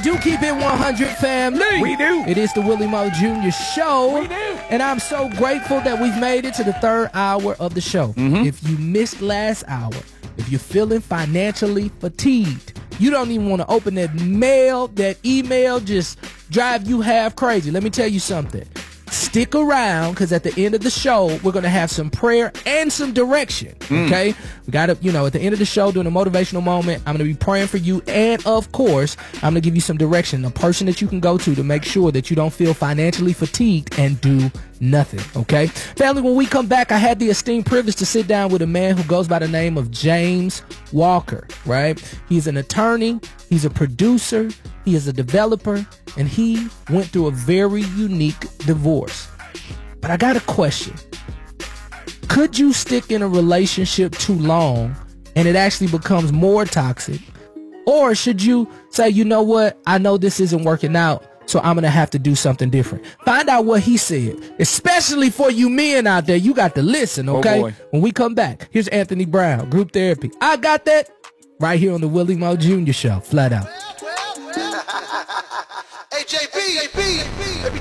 do keep it 100, family. We do. It is the Willie Mo Jr. Show. We do. And I'm so grateful that we've made it to the third hour of the show. Mm-hmm. If you missed last hour, if you're feeling financially fatigued, you don't even want to open that mail, that email just drive you half crazy. Let me tell you something. Stick around, because at the end of the show, we're going to have some prayer and some direction, okay? We got to, at the end of the show, during a motivational moment, I'm going to be praying for you, and of course, I'm going to give you some direction, a person that you can go to make sure that you don't feel financially fatigued and do nothing, okay? Family, when we come back, I had the esteemed privilege to sit down with a man who goes by the name of James Walker, right? He's an attorney, he's a producer, he is a developer, and he went through a very unique divorce. But I got a question. Could you stick in a relationship too long and it actually becomes more toxic? Or should you say, you know what, I know this isn't working out, so I'm going to have to do something different? Find out what he said, especially for you men out there. You got to listen, okay? Oh boy. When we come back, here's Anthony Brown, Group Therapy. I got that right here on the Willie Mo Jr. Show, flat out. Hey, JB, let me